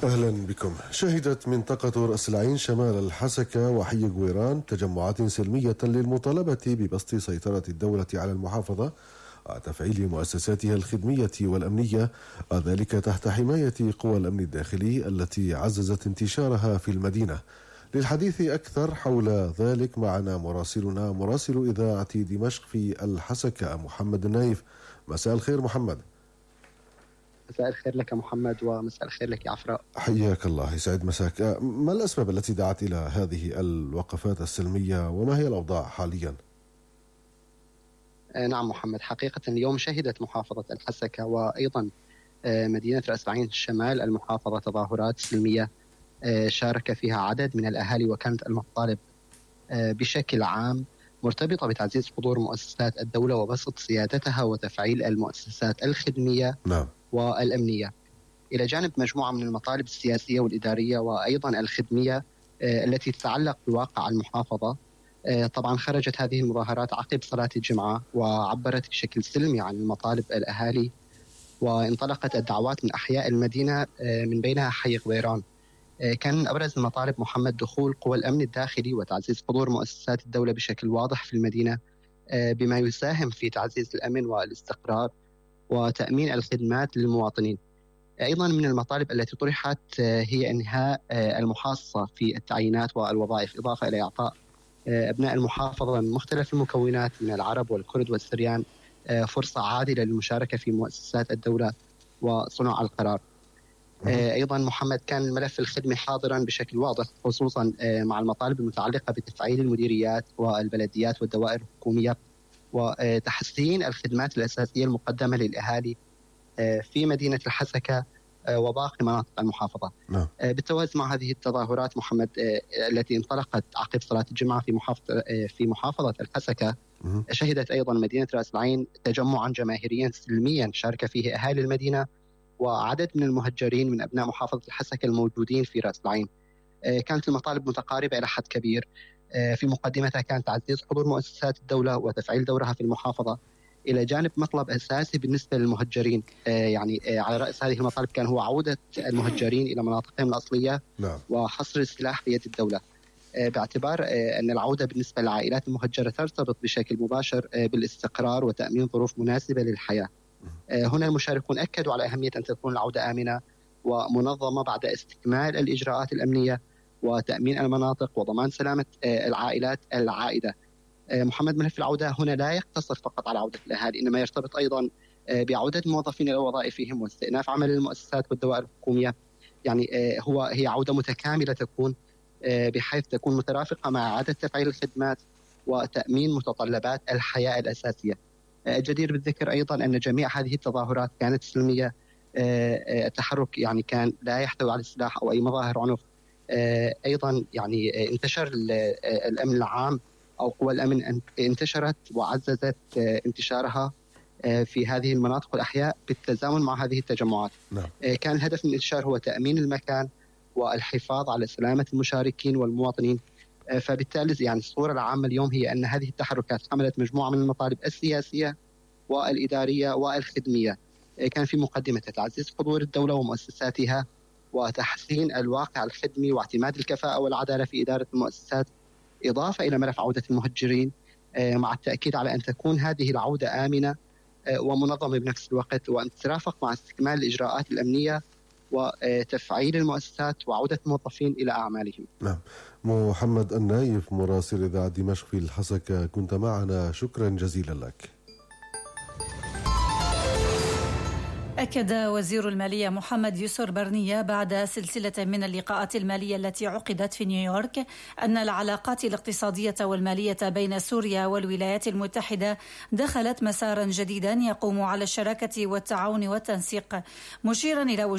أهلا بكم. شهدت منطقة رأس العين شمال الحسكة وحي قويران تجمعات سلمية للمطالبة ببسط سيطرة الدولة على المحافظة وتفعيل مؤسساتها الخدمية والأمنية، وذلك تحت حماية قوى الأمن الداخلي التي عززت انتشارها في المدينة. للحديث أكثر حول ذلك معنا مراسل إذاعة دمشق في الحسكة محمد النايف. مساء الخير محمد. مساء الخير لك محمد، ومساء الخير لك يا عفراء. حياك الله، يسعد مساك. ما الأسباب التي دعت إلى هذه الوقفات السلمية وما هي الأوضاع حاليا؟ نعم محمد، حقيقة اليوم شهدت محافظة الحسكة وأيضا مدينة رأس العين شمال المحافظة تظاهرات سلمية شارك فيها عدد من الأهالي، وكانت المطالب بشكل عام مرتبطة بتعزيز حضور مؤسسات الدولة وبسط سيادتها وتفعيل المؤسسات الخدمية والأمنية، إلى جانب مجموعة من المطالب السياسية والإدارية وأيضا الخدمية التي تتعلق بواقع المحافظة. طبعا خرجت هذه المظاهرات عقب صلاة الجمعة وعبرت بشكل سلمي عن المطالب الأهالي، وانطلقت الدعوات من أحياء المدينة من بينها حي قويران. كان من أبرز المطالب محمد دخول قوى الأمن الداخلي وتعزيز حضور مؤسسات الدولة بشكل واضح في المدينة، بما يساهم في تعزيز الأمن والاستقرار وتأمين الخدمات للمواطنين. أيضا من المطالب التي طرحت هي إنهاء المحاصصة في التعيينات والوظائف، إضافة إلى إعطاء أبناء المحافظة من مختلف المكونات من العرب والكرد والسريان فرصة عادلة للمشاركة في مؤسسات الدولة وصنع القرار. أيضا محمد كان الملف الخدمي حاضرا بشكل واضح، خصوصا مع المطالب المتعلقة بتفعيل المديريات والبلديات والدوائر الحكومية وتحسين الخدمات الأساسية المقدمة للأهالي في مدينة الحسكة وباقي مناطق المحافظة. بالتوازي مع هذه التظاهرات محمد التي انطلقت عقب صلاة الجمعة في محافظة الحسكة، شهدت أيضا مدينة رأس العين تجمعا جماهيريا سلميا شارك فيه أهالي المدينة وعدد من المهجرين من أبناء محافظة الحسكة الموجودين في رأس العين. كانت المطالب متقاربة إلى حد كبير، في مقدمتها كان تعزيز حضور مؤسسات الدولة وتفعيل دورها في المحافظة، إلى جانب مطلب أساسي بالنسبة للمهجرين. على رأس هذه المطالب كان هو عودة المهجرين إلى مناطقهم الأصلية وحصر السلاح في يد الدولة، باعتبار أن العودة بالنسبة للعائلات المهجرة ترتبط بشكل مباشر بالاستقرار وتأمين ظروف مناسبة للحياة. هنا المشاركون أكدوا على أهمية أن تكون العودة آمنة ومنظمة بعد استكمال الإجراءات الأمنية وتأمين المناطق وضمان سلامة العائلات العائدة. محمد، ملف العودة هنا لا يقتصر فقط على عودة الأهالي، إنما يرتبط أيضا بعودة الموظفين إلى وظائفهم واستئناف عمل المؤسسات والدوائر الحكومية. هي عودة متكاملة تكون، بحيث تكون مترافقة مع إعادة تفعيل الخدمات وتأمين متطلبات الحياة الأساسية. الجدير بالذكر أيضا أن جميع هذه التظاهرات كانت سلمية. التحرك كان لا يحتوي على السلاح أو أي مظاهر عنف. أيضا انتشر الأمن العام أو قوى الأمن انتشرت وعززت انتشارها في هذه المناطق والأحياء بالتزامن مع هذه التجمعات. كان الهدف من الانتشار هو تأمين المكان والحفاظ على سلامة المشاركين والمواطنين. فبالتالي الصورة العامة اليوم هي أن هذه التحركات حملت مجموعة من المطالب السياسية والإدارية والخدمية، كان في مقدمة تعزيز حضور الدولة ومؤسساتها وتحسين الواقع الخدمي واعتماد الكفاءة والعدالة في إدارة المؤسسات، إضافة إلى ملف عودة المهجرين، مع التأكيد على أن تكون هذه العودة آمنة ومنظمة بنفس الوقت، وأن تترافق مع استكمال الإجراءات الأمنية وتفعيل المؤسسات وعودة الموظفين إلى أعمالهم. نعم. محمد النايف مراسل إذاعة دمشق في الحسكة، كنت معنا، شكرا جزيلا لك. أكد وزير المالية محمد يسر برنية بعد سلسلة من اللقاءات المالية التي عقدت في نيويورك أن العلاقات الاقتصادية والمالية بين سوريا والولايات المتحدة دخلت مسارا جديدا يقوم على الشراكة والتعاون والتنسيق، مشيرا إلى